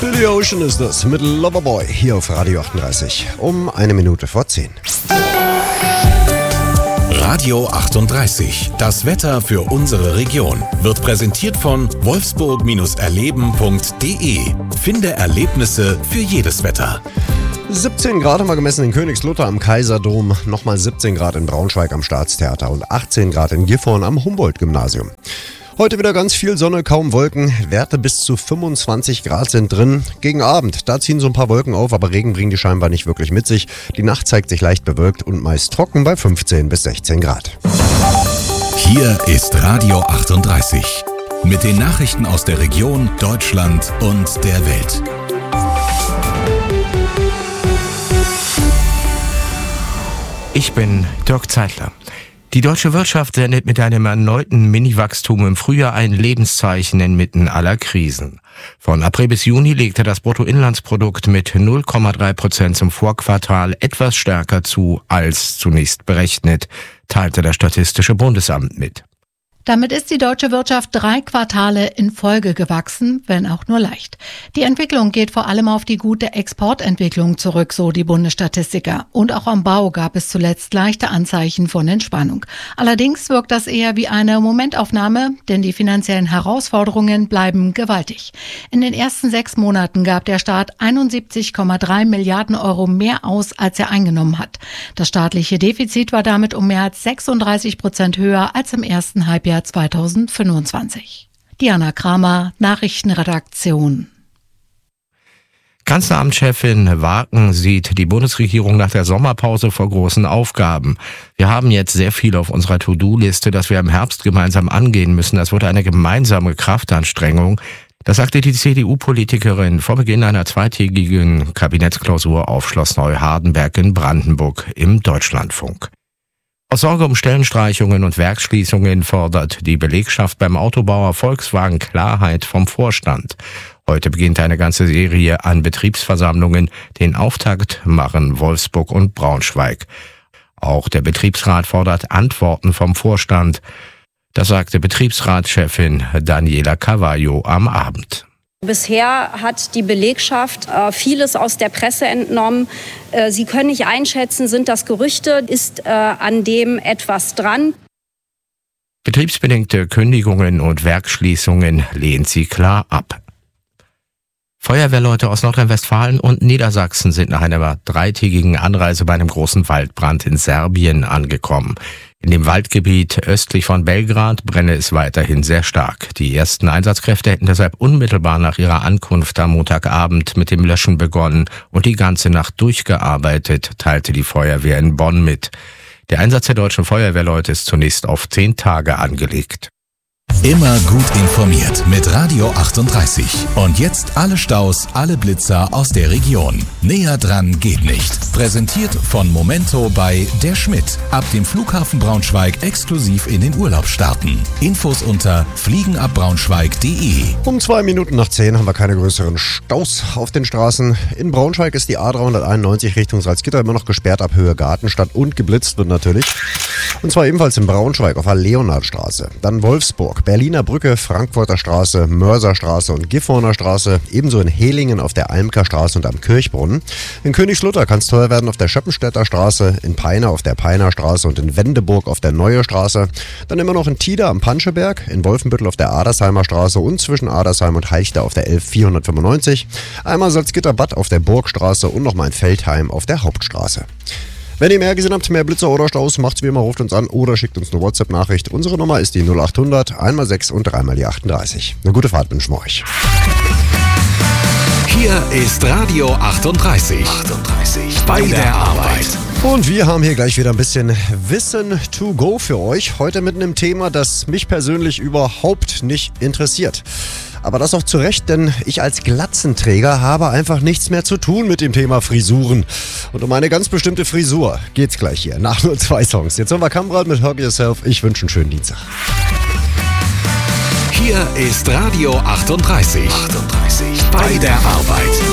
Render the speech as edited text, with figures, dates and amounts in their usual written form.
Billy Ocean ist das mit Loverboy hier auf Radio 38 um 1:10. Radio 38, das Wetter für unsere Region, wird präsentiert von wolfsburg-erleben.de. Finde Erlebnisse für jedes Wetter. 17 Grad haben wir gemessen in Königslutter am Kaiserdom, nochmal 17 Grad in Braunschweig am Staatstheater und 18 Grad in Gifhorn am Humboldt-Gymnasium. Heute wieder ganz viel Sonne, kaum Wolken. Werte bis zu 25 Grad sind drin. Gegen Abend, da ziehen so ein paar Wolken auf, aber Regen bringen die scheinbar nicht wirklich mit sich. Die Nacht zeigt sich leicht bewölkt und meist trocken bei 15 bis 16 Grad. Hier ist Radio 38 mit den Nachrichten aus der Region, Deutschland und der Welt. Ich bin Dirk Zeitler. Die deutsche Wirtschaft sendet mit einem erneuten Mini-Wachstum im Frühjahr ein Lebenszeichen inmitten aller Krisen. Von April bis Juni legte das Bruttoinlandsprodukt mit 0,3% zum Vorquartal etwas stärker zu als zunächst berechnet, teilte das Statistische Bundesamt mit. Damit ist die deutsche Wirtschaft 3 Quartale in Folge gewachsen, wenn auch nur leicht. Die Entwicklung geht vor allem auf die gute Exportentwicklung zurück, so die Bundesstatistiker. Und auch am Bau gab es zuletzt leichte Anzeichen von Entspannung. Allerdings wirkt das eher wie eine Momentaufnahme, denn die finanziellen Herausforderungen bleiben gewaltig. In den ersten 6 Monaten gab der Staat 71,3 Milliarden Euro mehr aus, als er eingenommen hat. Das staatliche Defizit war damit um mehr als 36% höher als im ersten Halbjahr 2025. Diana Kramer, Nachrichtenredaktion. Kanzleramtschefin Waken sieht die Bundesregierung nach der Sommerpause vor großen Aufgaben. Wir haben jetzt sehr viel auf unserer To-Do-Liste, das wir im Herbst gemeinsam angehen müssen. Das wird eine gemeinsame Kraftanstrengung. Das sagte die CDU-Politikerin vor Beginn einer zweitägigen Kabinettsklausur auf Schloss Neuhardenberg in Brandenburg im Deutschlandfunk. Aus Sorge um Stellenstreichungen und Werksschließungen fordert die Belegschaft beim Autobauer Volkswagen Klarheit vom Vorstand. Heute beginnt eine ganze Serie an Betriebsversammlungen. Den Auftakt machen Wolfsburg und Braunschweig. Auch der Betriebsrat fordert Antworten vom Vorstand. Das sagte Betriebsratschefin Daniela Carvalho am Abend. Bisher hat die Belegschaft vieles aus der Presse entnommen. Sie können nicht einschätzen, sind das Gerüchte, ist an dem etwas dran? Betriebsbedingte Kündigungen und Werksschließungen lehnt sie klar ab. Feuerwehrleute aus Nordrhein-Westfalen und Niedersachsen sind nach einer 3-tägigen Anreise bei einem großen Waldbrand in Serbien angekommen. In dem Waldgebiet östlich von Belgrad brenne es weiterhin sehr stark. Die ersten Einsatzkräfte hätten deshalb unmittelbar nach ihrer Ankunft am Montagabend mit dem Löschen begonnen und die ganze Nacht durchgearbeitet, teilte die Feuerwehr in Bonn mit. Der Einsatz der deutschen Feuerwehrleute ist zunächst auf 10 Tage angelegt. Immer gut informiert mit Radio 38. Und jetzt alle Staus, alle Blitzer aus der Region. Näher dran geht nicht. Präsentiert von Momento bei Der Schmidt. Ab dem Flughafen Braunschweig exklusiv in den Urlaub starten. Infos unter fliegenabbraunschweig.de. Um 9:02 haben wir keine größeren Staus auf den Straßen. In Braunschweig ist die A391 Richtung Salzgitter immer noch gesperrt ab Höhe Gartenstadt und geblitzt wird natürlich. Und zwar ebenfalls in Braunschweig auf der Leonhardstraße. Dann Wolfsburg, Berliner Brücke, Frankfurter Straße, Mörserstraße und Gifhorner Straße. Ebenso in Helingen auf der Almker Straße und am Kirchbrunnen. In Königslutter kann es teuer werden auf der Schöppenstädter Straße, in Peine auf der Peiner Straße und in Wendeburg auf der Neue Straße. Dann immer noch in Tida am Panscheberg, in Wolfenbüttel auf der Adersheimer Straße und zwischen Adersheim und Heichte auf der 11495. Einmal Salzgitter-Bad auf der Burgstraße und nochmal in Feldheim auf der Hauptstraße. Wenn ihr mehr gesehen habt, mehr Blitzer oder Staus, macht's wie immer, ruft uns an oder schickt uns eine WhatsApp-Nachricht. Unsere Nummer ist die 0800 1x6 und 3x38. Eine gute Fahrt wünschen wir euch. Hier ist Radio 38. Bei der Arbeit. Und wir haben hier gleich wieder ein bisschen Wissen to go für euch. Heute mit einem Thema, das mich persönlich überhaupt nicht interessiert. Aber das auch zu Recht, denn ich als Glatzenträger habe einfach nichts mehr zu tun mit dem Thema Frisuren. Und um eine ganz bestimmte Frisur geht's gleich hier, nach nur 2 Songs. Jetzt haben wir Kamprad mit Hug Yourself. Ich wünsche einen schönen Dienstag. Hier ist Radio 38. Bei der Arbeit.